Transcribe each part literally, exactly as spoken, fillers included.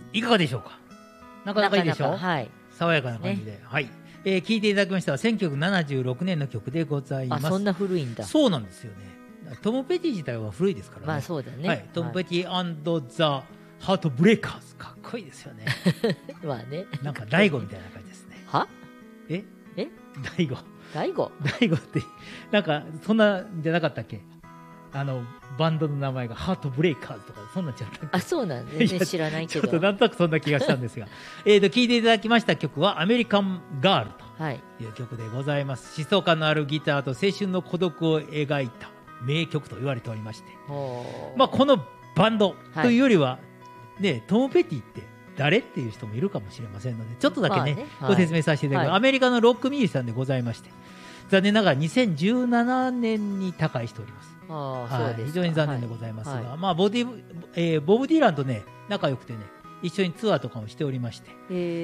いかがでしょうか。なかなかいいでしょ。 なかなか、はい、 爽やかな感じで、ね、はい、えー、聴いていただきましたはせんきゅうひゃくななじゅうろくねんの曲でございます。 あ、そんな古いんだ。 そうなんですよね。トム・ペティ自体は古いですからね。 まあそうだね、 はい、トム・ペティ&ザ・ハート・ブレイカーズ、かっこいいですよね。 まあね、 なんか大悟みたいな感じですね。 はええ大悟大悟大悟ってなんかそんなじゃなかったっけ。あのバンドの名前がハートブレイカーズとかそんなんじゃなかったっけ。 あ、そうなん全然知らないけどちょっとなんとなくそんな気がしたんですがえと聴いていただきました曲はアメリカンガールという曲でございます、はい、疾走感のあるギターと青春の孤独を描いた名曲と言われておりまして、まあ、このバンドというよりは、はいね、トム・ペティって誰っていう人もいるかもしれませんのでちょっとだけ ね,、まあ、ねご説明させていただきます、はい、アメリカのロックミュージシャンでございまして残念ながらにせんじゅうななねんに他界しております。 あ、 はい、 そうですか。 非常に残念でございますが、 はい、 まあ、ボディ、えー、ボブ・ディランとね仲良くてね一緒にツアーとかもしておりまして、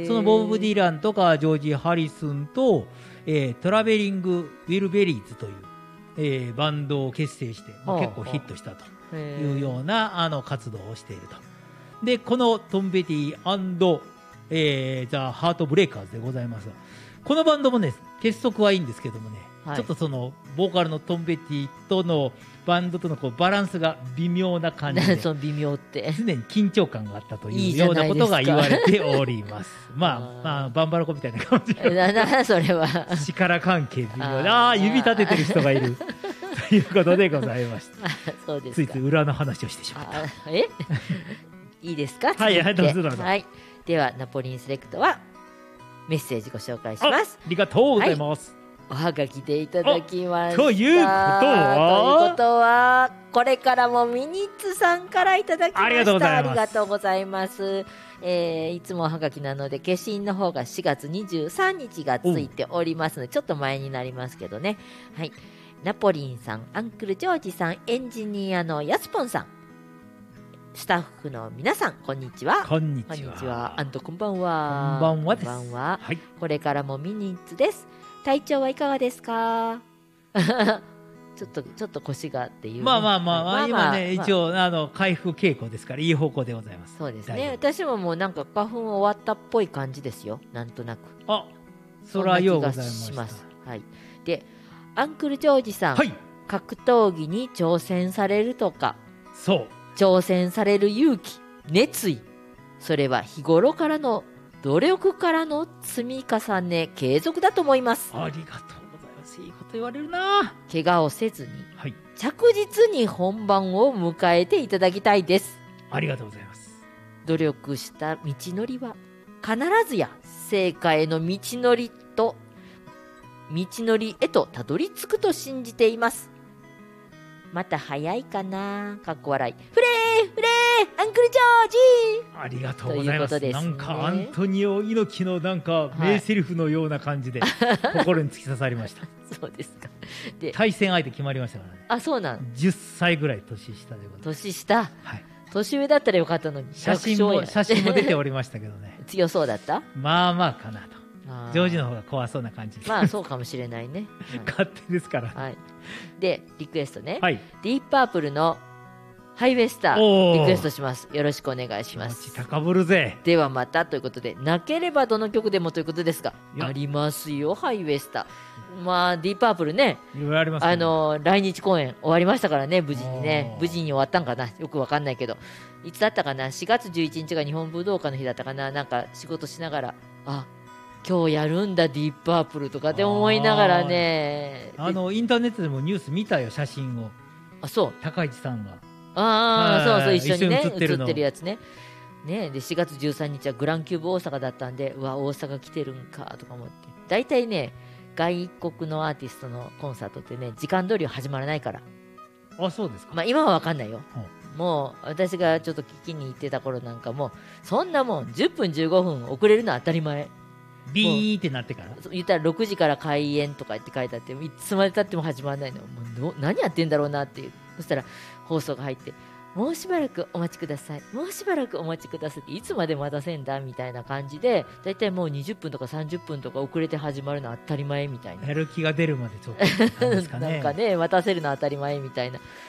そのボブ・ディランとかジョージ・ハリスンと、えー、トラベリング・ウィルベリーズという、えー、バンドを結成して、まあ、結構ヒットしたというようなあの活動をしていると。でこのトム・ペティ&えー、ザ・ハート・ブレイカーズでございますが、このバンドもね結束はいいんですけどもね、はい、ちょっとそのボーカルのトム・ペティとのバンドとのこうバランスが微妙な感じでその微妙って常に緊張感があったというようなことが言われております。まあまあバンバラコみたいな感じでなそれは力関係微妙なあ指立ててる人がいるということでございました。 そうですか。 ついつい裏の話をしてしまった。 えいいですか。 はいはいどうぞどうぞ。 はい、ではナポリンセレクトはメッセージご紹介します。 ありがとうございます、 はい、おはがきでいただきました。 ということはということはこれからもミニッツさんからいただきました。ありがとうございます。ありがとうございます、えー、いつもおはがきなので消印の方がしがつにじゅうさんにちがついておりますのでちょっと前になりますけどね。はい、ナポリンさん、アンクルジョージさん、エンジニアのヤスポンさん、スタッフの皆さん、こんにちは。 こんにちは。 こんにちは。あんとこんばんは。 こんばんはです。 こんばんは。 はい。 これからもミニッツです。体調はいかがですか？ちょっとちょっと腰がっていう、ね。 まあまあまあ、まあ、今ね、 まあ、 一応あの回復傾向ですからいい方向でございます。 そうですね。私ももうなんか花粉終わったっぽい感じですよ。なんとなく。 あ、それはようございました。 します。はい。で、アンクルジョージさん、 はい、 格闘技に挑戦されるとか。 そう。 挑戦される勇気、熱意、それは日頃からの努力からの積み重ね、継続だと思います。 ありがとうございます。いいこと言われるな。 怪我をせずに、 はい、 着実に本番を迎えていただきたいです。 ありがとうございます。 努力した道のりは必ずや成果への道のりと道のりへとたどり着くと信じています。また早いかな、かっこ笑い。フレーフレーアンクルジョージ。 ありがとうございます。 ということですね、 なんかアントニオ猪木のなんか名セリフのような感じで、はい、心に突き刺さりました。 そうですか。で対戦相手決まりましたからね。 あ、そうなん。 じゅっさいぐらい年下でございます。 年下、はい、年上だったらよかったのに。 写真も写真も出ておりましたけどね。 強そうだった。 まあまあかなと。ジョージの方が怖そうな感じです。 まあそうかもしれないね。 勝手ですから。 はい。でリクエストね。 はい、 ディープパープルのハイウェスターリクエストします。よろしくお願いします。 高ぶるぜ。 ではまたということで、なければどの曲でもということですが、ありますよハイウェスター。まあディープパープルね、 いろいろありますね。 あの来日公演終わりましたからね、無事にね。無事に終わったんかな、よくわかんないけど、いつだったかな、しがつじゅういちにちが日本武道館の日だったかな。なんか仕事しながら、あ、今日やるんだディープパープルとかって思いながらね。 あのインターネットでもニュース見たよ、写真を。 あ、そう、 高市さんが、 ああ、そうそう、一緒にね写ってる写ってるやつね。ねでしがつじゅうさんにちはグランキューブ大阪だったんで、うわ大阪来てるんかとか思って。大体ね外国のアーティストのコンサートってね時間通りは始まらないから。 あ、そうですか。 まあ今は分かんないよ、 うん、 もう私がちょっと聞きに行ってた頃なんかもうそんなもんじゅっぷんじゅうごふん遅れるのは当たり前。 ビーってなってから言ったらろくじから開演とかって書いてあって、いつまでたっても始まらないの。もう何やってんだろうなっていう。そしたら放送が入って、もうしばらくお待ちください、もうしばらくお待ちくださいって、いつまで待たせんだみたいな感じで、だいたいもうにじゅっぷんとかさんじゅっぷんとか遅れて始まるのは当たり前みたいな。 やる気が出るまでちょっとなんですかね。 なんかね待たせるのは当たり前みたいな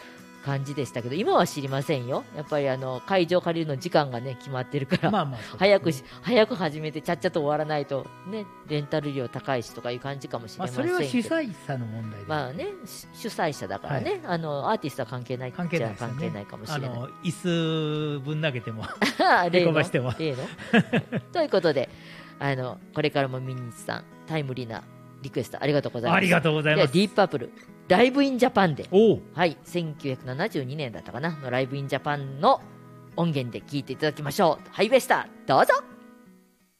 感じでしたけど、今は知りませんよ。やっぱりあの会場借りるの時間がね決まってるから、まあまあ早く早く始めてちゃっちゃと終わらないとね、レンタル料高いしとかいう感じかもしれませんけど、まあ、それは主催者の問題で、まあね、主催者だからね、はい、あのアーティストは関係ないっちゃ関係ない、関係ないかもしれない。あの椅子ぶん投げても例のしても例のということで、あのこれからもミニッツさんタイムリーなリクエストありがとうございます。 ありがとうございます。 ディープパープルライブインジャパンで、はい、せんきゅうひゃくななじゅうにねんだったかなのライブインジャパンの音源で聴いていただきましょう。ハイウェイスターどうぞ。